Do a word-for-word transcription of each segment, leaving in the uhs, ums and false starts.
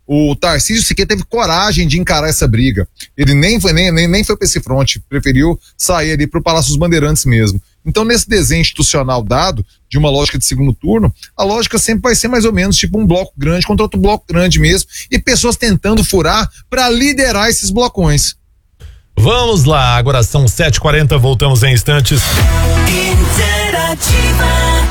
O Tarcísio Siqueira teve coragem de encarar essa briga. Ele nem foi, nem, nem, nem foi para esse fronte, preferiu sair ali para o Palácio dos Bandeirantes mesmo. Então, nesse desenho institucional dado, de uma lógica de segundo turno, a lógica sempre vai ser mais ou menos tipo um bloco grande contra outro bloco grande mesmo, e pessoas tentando furar para liderar esses blocões. Vamos lá, agora são sete e quarenta, voltamos em instantes. Interativa.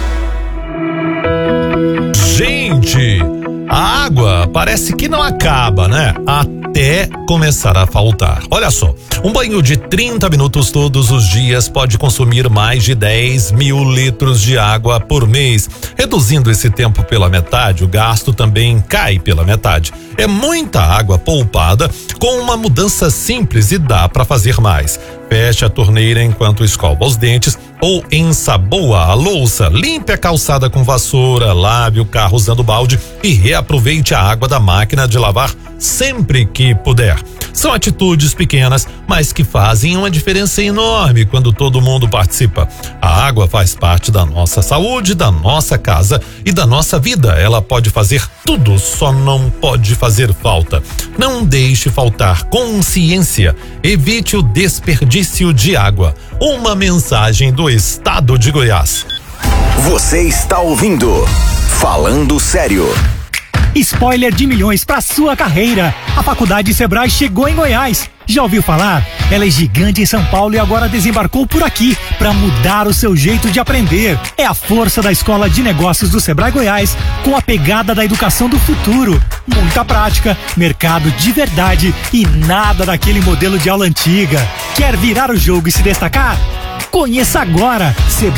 Gente, a água parece que não acaba, né? Até começar a faltar. Olha só, um banho de trinta minutos todos os dias pode consumir mais de dez mil litros de água por mês. Reduzindo esse tempo pela metade, o gasto também cai pela metade. É muita água poupada com uma mudança simples e dá para fazer mais. Feche a torneira enquanto escova os dentes ou ensaboa a louça. Limpe a calçada com vassoura, lave o carro usando balde e reaproveite a água da máquina de lavar sempre que puder. São atitudes pequenas, mas que fazem uma diferença enorme quando todo mundo participa. A água faz parte da nossa saúde, da nossa casa e da nossa vida. Ela pode fazer tudo, só não pode fazer falta. Não deixe faltar consciência. Evite o desperdício de água. Uma mensagem do Estado de Goiás. Você está ouvindo Falando Sério. Spoiler de milhões para sua carreira. A Faculdade Sebrae chegou em Goiás. Já ouviu falar? Ela é gigante em São Paulo e agora desembarcou por aqui para mudar o seu jeito de aprender. É a força da Escola de Negócios do Sebrae Goiás com a pegada da educação do futuro. Muita prática, mercado de verdade e nada daquele modelo de aula antiga. Quer virar o jogo e se destacar? Conheça agora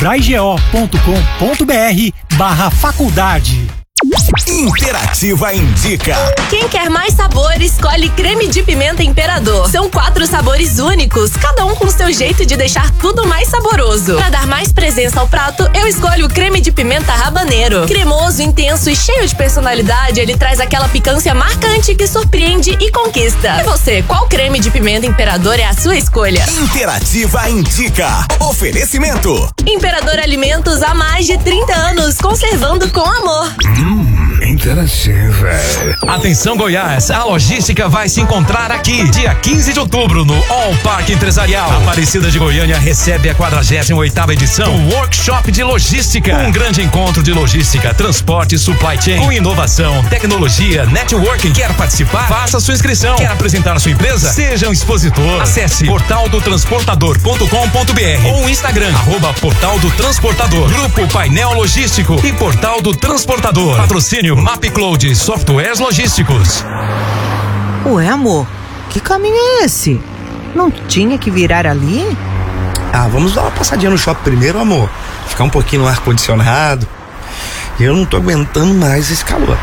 sebraego.com.br barra faculdade. Interativa indica. Quem quer mais sabor, escolhe creme de pimenta Imperador. São quatro sabores únicos, cada um com seu jeito de deixar tudo mais saboroso. Para dar mais presença ao prato, eu escolho o creme de pimenta Habanero. Cremoso, intenso e cheio de personalidade, ele traz aquela picância marcante que surpreende e conquista. E você, qual creme de pimenta Imperador é a sua escolha? Interativa indica. Oferecimento. Imperador Alimentos há mais de trinta anos, conservando com amor. Hum, interativa. Atenção Goiás, a logística vai se encontrar aqui, dia quinze de outubro, no All Parque Empresarial. A Aparecida de Goiânia recebe a quadragésima oitava edição do Workshop de Logística. Um grande encontro de logística, transporte e supply chain, com inovação, tecnologia, networking. Quer participar? Faça sua inscrição. Quer apresentar a sua empresa? Seja um expositor. Acesse portal do transportador ponto com ponto br ou Instagram, arroba Portal do Transportador, Grupo Painel Logístico e Portal do Transportador. Patrocínio MapCloud Softwares Logísticos. Ué, amor, que caminho é esse? Não tinha que virar ali? Ah, vamos dar uma passadinha no shopping primeiro, amor. Ficar um pouquinho no ar-condicionado. Eu não tô aguentando mais esse calor.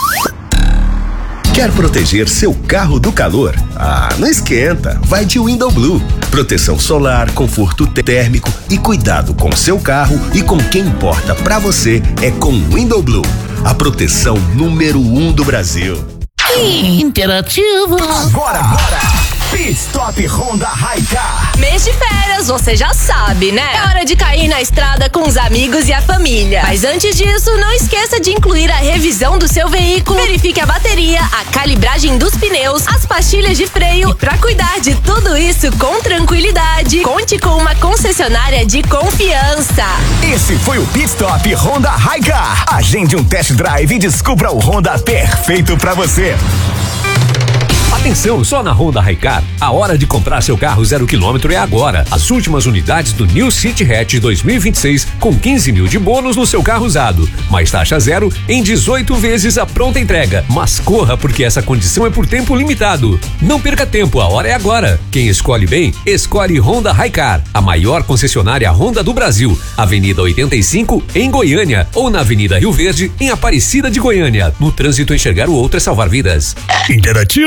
Quer proteger seu carro do calor? Ah, não esquenta, vai de Window Blue. Proteção solar, conforto térmico e cuidado com seu carro e com quem importa pra você é com Window Blue, a proteção número um do Brasil. Interativa. Agora, agora. Pit Stop Honda Hi-Car. Mês de férias, você já sabe, né? É hora de cair na estrada com os amigos e a família. Mas antes disso, não esqueça de incluir a revisão do seu veículo. Verifique a bateria, a calibragem dos pneus, as pastilhas de freio. E pra cuidar de tudo isso com tranquilidade, conte com uma concessionária de confiança. Esse foi o Pit Stop Honda Hi-Car. Agende um test drive e descubra o Honda perfeito pra você. Atenção, só na Honda Hi-Car, a hora de comprar seu carro zero quilômetro é agora. As últimas unidades do New City Hatch dois mil e vinte e seis com quinze mil de bônus no seu carro usado. Mais taxa zero em dezoito vezes a pronta entrega. Mas corra, porque essa condição é por tempo limitado. Não perca tempo, a hora é agora. Quem escolhe bem, escolhe Honda Hi-Car, a maior concessionária Honda do Brasil. Avenida oitenta e cinco, em Goiânia, ou na Avenida Rio Verde, em Aparecida de Goiânia. No trânsito, enxergar o outro é salvar vidas. Interativa.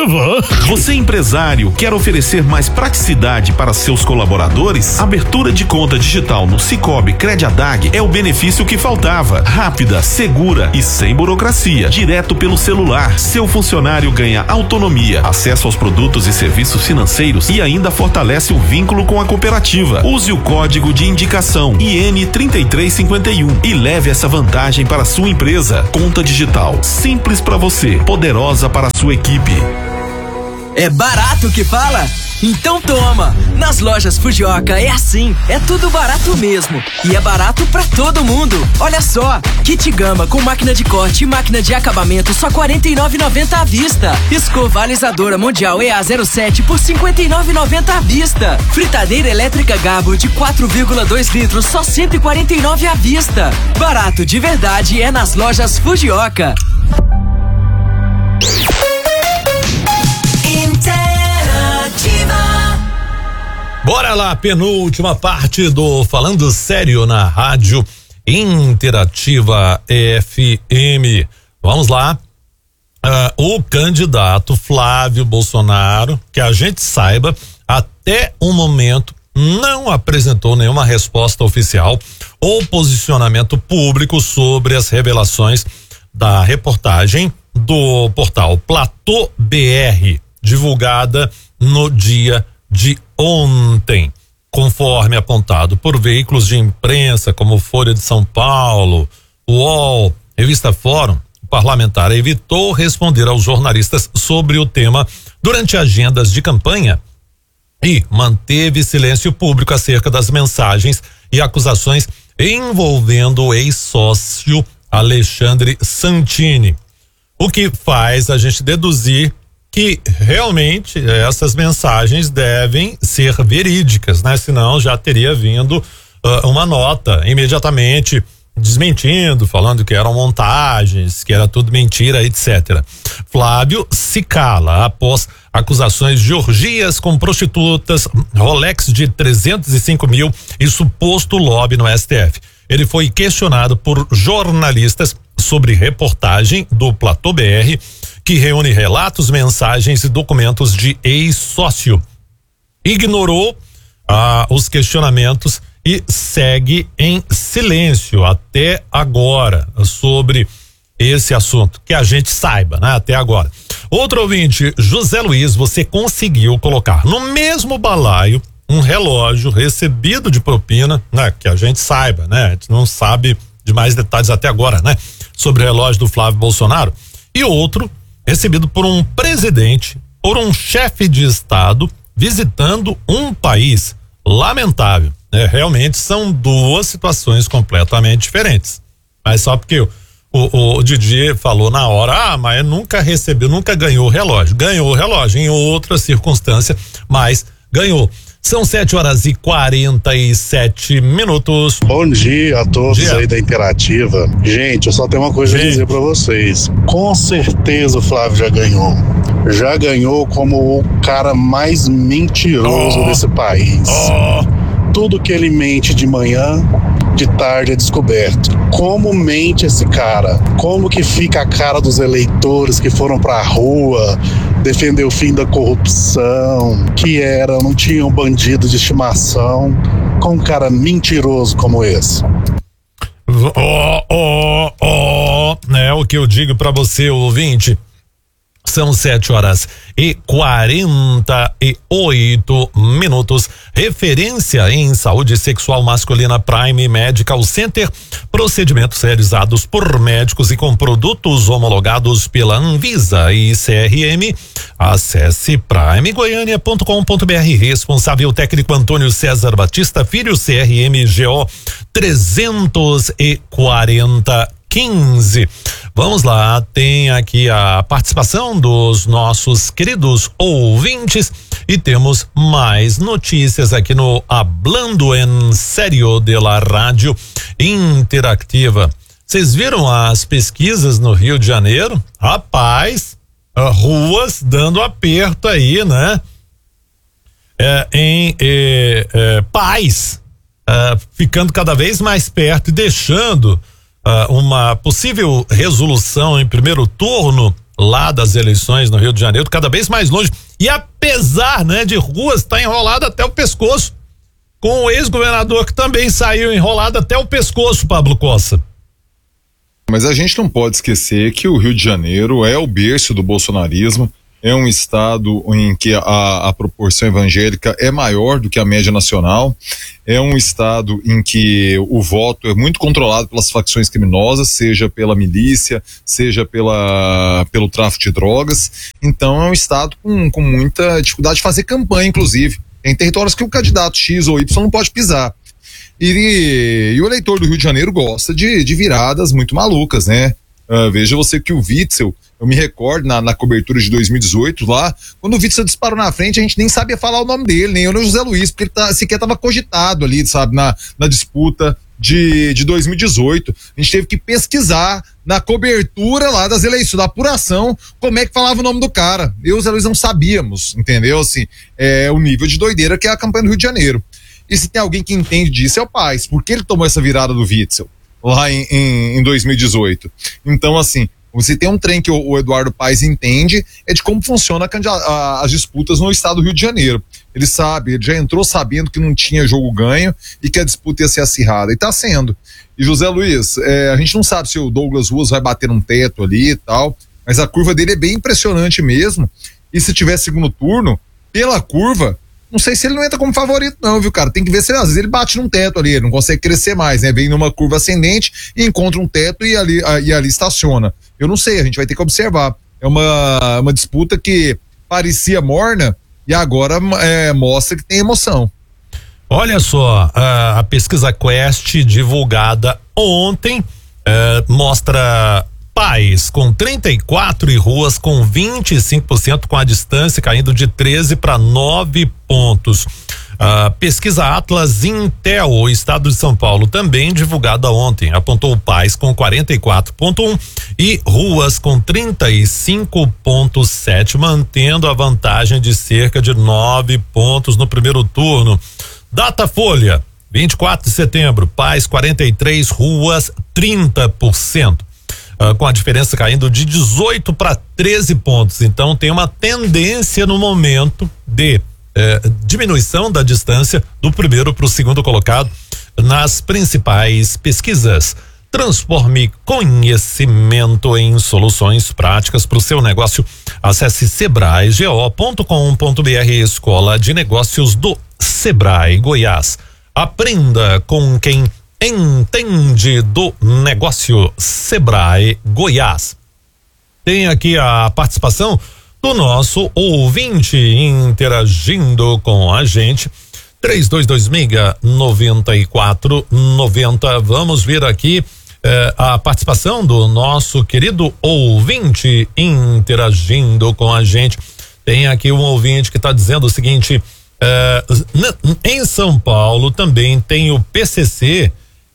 Você, empresário, quer oferecer mais praticidade para seus colaboradores? Abertura de conta digital no Sicoob Crediadag é o benefício que faltava. Rápida, segura e sem burocracia. Direto pelo celular. Seu funcionário ganha autonomia, acesso aos produtos e serviços financeiros e ainda fortalece o vínculo com a cooperativa. Use o código de indicação I N trinta e três cinquenta e um e leve essa vantagem para a sua empresa. Conta digital, simples para você, poderosa para a sua equipe. É barato que fala? Então toma! Nas lojas Fujioka é assim, é tudo barato mesmo. E é barato pra todo mundo. Olha só, kit gama com máquina de corte e máquina de acabamento só quarenta e nove reais e noventa centavos à vista. Escova alisadora Mundial E A zero sete por cinquenta e nove reais e noventa centavos à vista. Fritadeira elétrica Gabo de quatro vírgula dois litros só cento e quarenta e nove reais à vista. Barato de verdade é nas lojas Fujioka. Bora lá, penúltima parte do Falando Sério na Rádio Interativa F M. Vamos lá. Uh, o candidato Flávio Bolsonaro, que a gente saiba, até o momento não apresentou nenhuma resposta oficial ou posicionamento público sobre as revelações da reportagem do portal Platô B R, divulgada no dia de ontem. Conforme apontado por veículos de imprensa como Folha de São Paulo, U O L, Revista Fórum, o parlamentar evitou responder aos jornalistas sobre o tema durante agendas de campanha e manteve silêncio público acerca das mensagens e acusações envolvendo o ex-sócio Alexandre Santini. O que faz a gente deduzir que realmente essas mensagens devem ser verídicas, né? Senão já teria vindo uh, uma nota imediatamente desmentindo, falando que eram montagens, que era tudo mentira, etcétera. Flávio se cala após acusações de orgias com prostitutas, Rolex de trezentos e cinco mil e suposto lobby no S T F. Ele foi questionado por jornalistas sobre reportagem do Platô B R, que reúne relatos, mensagens e documentos de ex-sócio. Ignorou ah, os questionamentos e segue em silêncio até agora sobre esse assunto, que a gente saiba, né? Até agora. Outro ouvinte, José Luiz, você conseguiu colocar no mesmo balaio um relógio recebido de propina, né? Que a gente saiba, né? A gente não sabe de mais detalhes até agora, né? Sobre o relógio do Flávio Bolsonaro. E outro recebido por um presidente, por um chefe de estado visitando um país. Lamentável, né? Realmente são duas situações completamente diferentes. Mas só porque o, o, o Didi falou na hora, ah, mas nunca recebeu, nunca ganhou o relógio. Ganhou o relógio em outra circunstância, mas ganhou. São sete horas e quarenta e sete minutos. Bom dia a todos dia. aí da Interativa. Gente, eu só tenho uma coisa Sim. a dizer pra vocês. Com certeza o Flávio já ganhou. Já ganhou como o cara mais mentiroso oh. desse país. Oh. Tudo que ele mente de manhã, de tarde é descoberto. Como mente esse cara? Como que fica a cara dos eleitores que foram pra rua defender o fim da corrupção, que era, não tinham um bandido de estimação, com um cara mentiroso como esse? Ó, ó, ó, é o que eu digo pra você, ouvinte. São sete horas e quarenta e oito minutos. Referência em saúde sexual masculina Prime Medical Center. Procedimentos realizados por médicos e com produtos homologados pela Anvisa e C R M. Acesse prime goiânia ponto com ponto br. Responsável técnico Antônio César Batista Filho, C R M G O trezentos e quarenta quinze. Vamos lá, tem aqui a participação dos nossos queridos ouvintes e temos mais notícias aqui no Hablando en Serio de la Rádio Interativa. Vocês viram as pesquisas no Rio de Janeiro? Rapaz, ruas dando aperto aí, né? É, em é, é, paz, é, ficando cada vez mais perto e deixando Uh, uma possível resolução em primeiro turno lá das eleições no Rio de Janeiro, cada vez mais longe. E apesar, né, de ruas estar tá enrolado até o pescoço, com o ex-governador que também saiu enrolado até o pescoço, Pablo Costa. Mas a gente não pode esquecer que o Rio de Janeiro é o berço do bolsonarismo, é um estado em que a, a proporção evangélica é maior do que a média nacional, é um estado em que o voto é muito controlado pelas facções criminosas, seja pela milícia, seja pela, pelo tráfico de drogas. Então é um estado com, com muita dificuldade de fazer campanha, inclusive. Tem territórios que o candidato X ou Y não pode pisar. E, e o eleitor do Rio de Janeiro gosta de, de viradas muito malucas, né? Uh, veja você que o Witzel, eu me recordo na, na cobertura de dois mil e dezoito lá, quando o Witzel disparou na frente, a gente nem sabia falar o nome dele, nem eu nem o José Luiz, porque ele tá, sequer estava cogitado ali, sabe, na, na disputa de, de dois mil e dezoito. A gente teve que pesquisar na cobertura lá das eleições, da apuração, como é que falava o nome do cara. Eu e o José Luiz não sabíamos, entendeu? Assim, é o nível de doideira que é a campanha do Rio de Janeiro. E se tem alguém que entende disso é o Paes, porque ele tomou essa virada do Witzel lá em, em, em dois mil e dezoito. Então, assim, você tem um trem que o, o Eduardo Paes entende, é de como funciona a, a, as disputas no estado do Rio de Janeiro. Ele sabe, ele já entrou sabendo que não tinha jogo ganho e que a disputa ia ser acirrada, e tá sendo. E José Luiz, é, a gente não sabe se o Douglas Ruas vai bater num teto ali e tal, mas a curva dele é bem impressionante mesmo, e se tiver segundo turno, pela curva, não sei se ele não entra como favorito não, viu, cara? Tem que ver se às vezes ele bate num teto ali, ele não consegue crescer mais, né? Vem numa curva ascendente e encontra um teto e ali, e ali estaciona. Eu não sei, a gente vai ter que observar. É uma, uma disputa que parecia morna e agora é, mostra que tem emoção. Olha só, a, a pesquisa Quest divulgada ontem é, mostra Paes com trinta e quatro e Ruas com vinte e cinco por cento, com a distância caindo de treze para nove pontos. A pesquisa Atlas Intel, o estado de São Paulo, também divulgada ontem, apontou Paes com quarenta e quatro ponto um e Ruas com trinta e cinco ponto sete, mantendo a vantagem de cerca de nove pontos no primeiro turno. Datafolha, vinte e quatro de setembro, Paes quarenta e três, Ruas trinta por cento. Uh, com a diferença caindo de dezoito para treze pontos. Então tem uma tendência no momento de eh, diminuição da distância do primeiro para o segundo colocado nas principais pesquisas. Transforme conhecimento em soluções práticas para o seu negócio. Acesse sebrae go ponto com ponto br, Escola de Negócios do Sebrae Goiás. Aprenda com quem entende do negócio. Sebrae Goiás. Tem aqui a participação do nosso ouvinte interagindo com a gente. três dois dois seis, nove quatro nove zero. Vamos ver aqui eh, a participação do nosso querido ouvinte interagindo com a gente. Tem aqui um ouvinte que está dizendo o seguinte: eh, em São Paulo também tem o P C C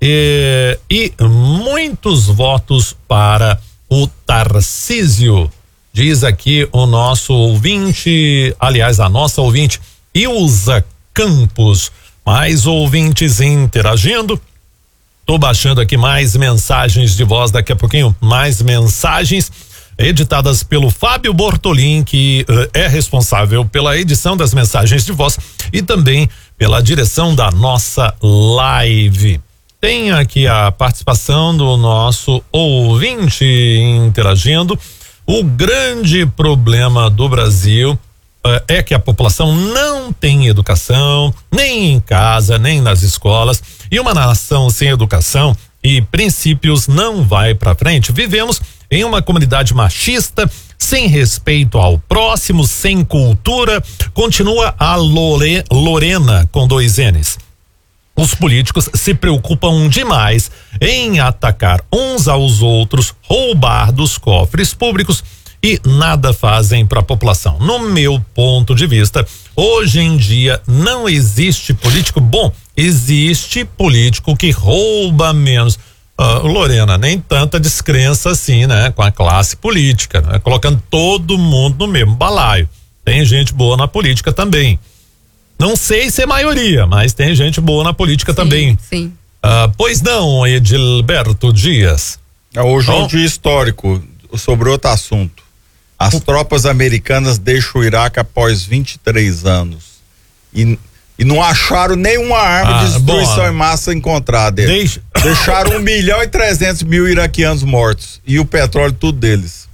E, e muitos votos para o Tarcísio, diz aqui o nosso ouvinte, aliás, a nossa ouvinte, Ilza Campos. Mais ouvintes interagindo. Tô baixando aqui mais mensagens de voz, daqui a pouquinho mais mensagens editadas pelo Fábio Bortolin, que uh, é responsável pela edição das mensagens de voz e também pela direção da nossa live. Tem aqui a participação do nosso ouvinte interagindo. O grande problema do Brasil uh, é que a população não tem educação, nem em casa, nem nas escolas. E uma nação sem educação e princípios não vai para frente. Vivemos em uma comunidade machista, sem respeito ao próximo, sem cultura. Continua a Lore, Lorena com dois N's. Os políticos se preocupam demais em atacar uns aos outros, roubar dos cofres públicos e nada fazem para a população. No meu ponto de vista, hoje em dia não existe político bom, existe político que rouba menos. Uh, Lorena, nem tanta descrença assim, né? Com a classe política, né? Colocando todo mundo no mesmo balaio. Tem gente boa na política também. Não sei se é maioria, mas tem gente boa na política sim, também. Sim. Uh, pois não, Edilberto Dias. É hoje é um dia histórico sobre outro assunto. As tropas americanas deixam o Iraque após vinte e três anos. E, e não acharam nenhuma arma Ah, de destruição bom, em massa encontrada. Deixa- Deixaram um milhão e trezentos mil iraquianos mortos. E o petróleo, tudo deles.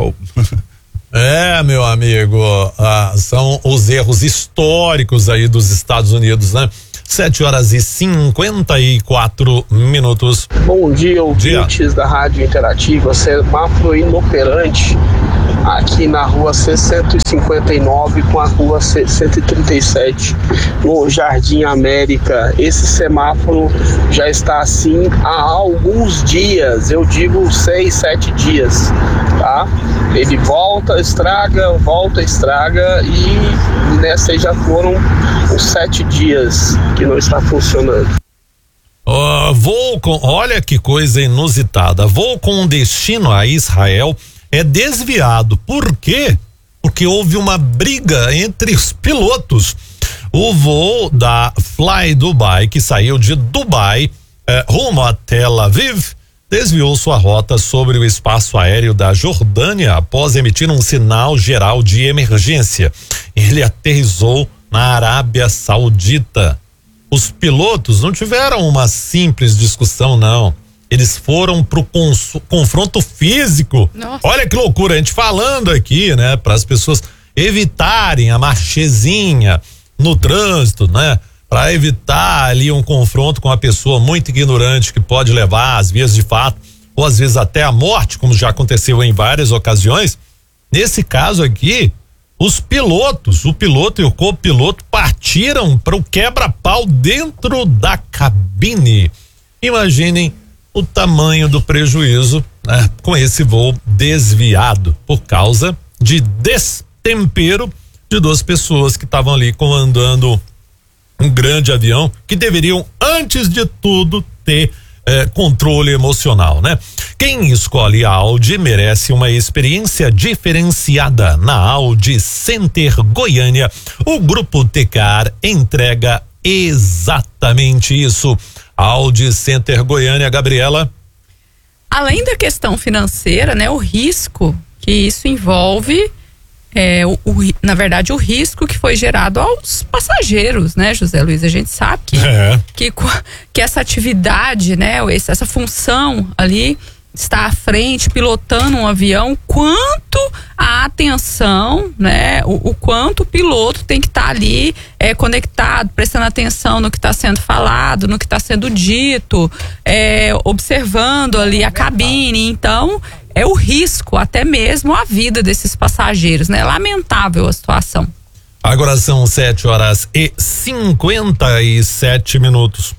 É, meu amigo, ah, são os erros históricos aí dos Estados Unidos, né? Sete horas e cinquenta e quatro minutos. Bom dia, ouvintes da Rádio Interativa. Semáforo inoperante aqui na rua C cento e cinquenta e nove com a rua C cento e trinta e sete, no Jardim América. Esse semáforo já está assim há alguns dias, eu digo seis, sete dias, tá? Ele volta, estraga, volta, estraga e nessa já foram os sete dias que não está funcionando. Uh, voo com, olha que coisa inusitada. Voo com destino a Israel é desviado. Por quê? Porque houve uma briga entre os pilotos. O voo da Fly Dubai, que saiu de Dubai eh, rumo a Tel Aviv, desviou sua rota sobre o espaço aéreo da Jordânia após emitir um sinal geral de emergência. Ele aterrissou na Arábia Saudita. Os pilotos não tiveram uma simples discussão, não. Eles foram pro cons- confronto físico. Nossa. Olha que loucura, a gente falando aqui, né, para as pessoas evitarem a marchezinha no trânsito, né? Para evitar ali um confronto com uma pessoa muito ignorante que pode levar às vias de fato ou às vezes até a morte, como já aconteceu em várias ocasiões. Nesse caso aqui, os pilotos, o piloto e o copiloto partiram para o quebra-pau dentro da cabine. Imaginem o tamanho do prejuízo, né, com esse voo desviado por causa de destempero de duas pessoas que estavam ali comandando um grande avião, que deveriam, antes de tudo, ter eh, controle emocional, né? Quem escolhe a Audi merece uma experiência diferenciada. Na Audi Center Goiânia, o Grupo Tecar entrega exatamente isso. Audi Center Goiânia, Gabriela. Além da questão financeira, né, o risco que isso envolve, é, o, o, na verdade, o risco que foi gerado aos passageiros, né, José Luiz? A gente sabe que, é. que, que essa atividade, né, essa função ali, está à frente, pilotando um avião, quanto a atenção, né, o, o quanto o piloto tem que estar tá ali é, conectado, prestando atenção no que está sendo falado, no que está sendo dito, é, observando ali a cabine. Então, é o risco, até mesmo a vida desses passageiros, né? Lamentável a situação. Agora são sete horas e cinquenta e sete minutos.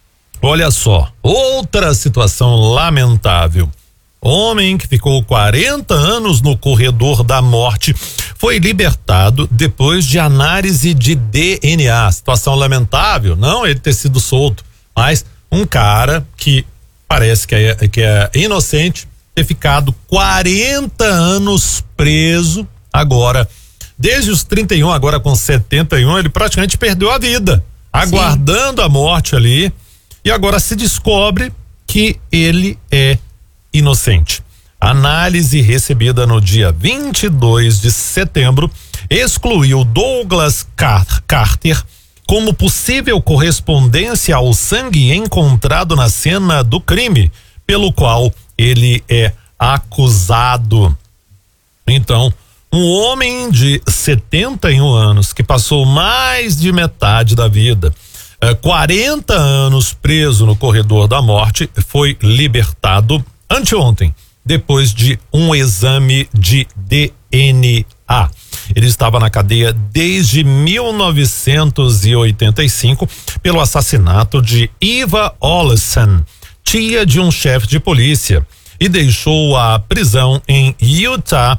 Olha só, outra situação lamentável. Homem que ficou quarenta anos no corredor da morte foi libertado depois de análise de D N A. Situação lamentável, não ele ter sido solto, mas um cara que parece que é, que é inocente ter ficado quarenta anos preso agora. Desde os trinta e um, agora com setenta e um, ele praticamente perdeu a vida, aguardando Sim. a morte ali. E agora se descobre que ele é inocente. A análise recebida no dia vinte e dois de setembro excluiu Douglas Car- Carter como possível correspondência ao sangue encontrado na cena do crime, pelo qual ele é acusado. Então, um homem de setenta e um anos que passou mais de metade da vida, quarenta anos preso no corredor da morte, foi libertado anteontem, depois de um exame de D N A. Ele estava na cadeia desde mil novecentos e oitenta e cinco pelo assassinato de Eva Olsen, tia de um chefe de polícia, e deixou a prisão em Utah,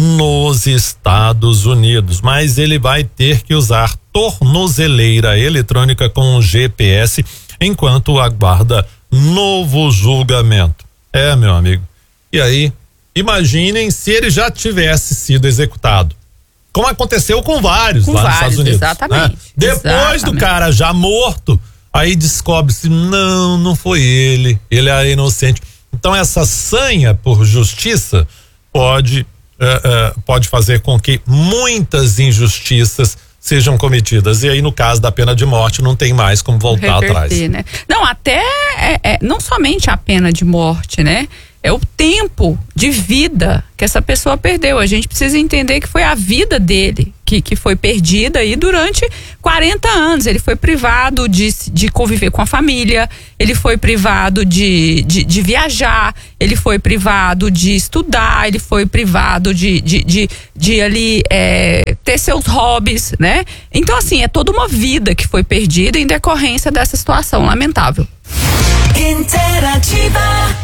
nos Estados Unidos. Mas ele vai ter que usar tornozeleira eletrônica com G P S enquanto aguarda novo julgamento. É, meu amigo. E aí, imaginem se ele já tivesse sido executado. Como aconteceu com vários com lá vários, nos Estados Unidos. Exatamente. Né? Depois exatamente. do cara já morto, aí descobre-se, não, não foi ele, ele era inocente. Então essa sanha por justiça pode uh, uh, pode fazer com que muitas injustiças sejam cometidas. E aí, no caso da pena de morte, não tem mais como voltar Reverter, atrás. Né? Não, até é, é, não somente a pena de morte, né? É o tempo de vida que essa pessoa perdeu. A gente precisa entender que foi a vida dele que, que foi perdida aí durante quarenta anos. Ele foi privado de, de conviver com a família, ele foi privado de, de, de viajar, ele foi privado de estudar, ele foi privado de, de, de, de ali é, ter seus hobbies, né? Então, assim, é toda uma vida que foi perdida em decorrência dessa situação lamentável. Interativa.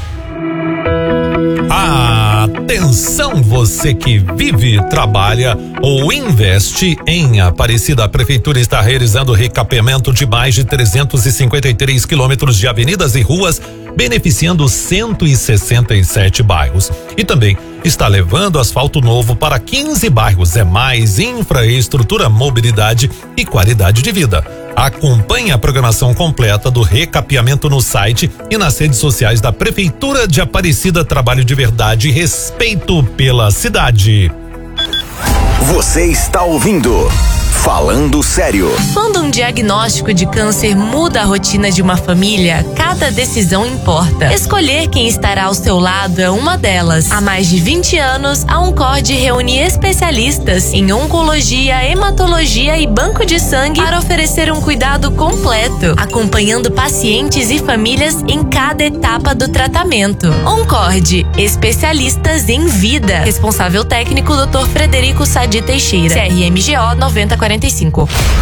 Atenção, você que vive, trabalha ou investe em Aparecida. A Prefeitura está realizando recapeamento de mais de trezentos e cinquenta e três quilômetros de avenidas e ruas, beneficiando cento e sessenta e sete bairros. E também está levando asfalto novo para quinze bairros. É mais infraestrutura, mobilidade e qualidade de vida. Acompanhe a programação completa do recapeamento no site e nas redes sociais da Prefeitura de Aparecida. Trabalho de verdade e respeito pela cidade. Você está ouvindo Falando Sério. Quando um diagnóstico de câncer muda a rotina de uma família, cada decisão importa. Escolher quem estará ao seu lado é uma delas. Há mais de vinte anos, a Oncord reúne especialistas em oncologia, hematologia e banco de sangue para oferecer um cuidado completo, acompanhando pacientes e famílias em cada etapa do tratamento. Oncord, especialistas em vida. Responsável técnico doutor Frederico Sadi Teixeira, C R M G O noventa quarenta e cinco.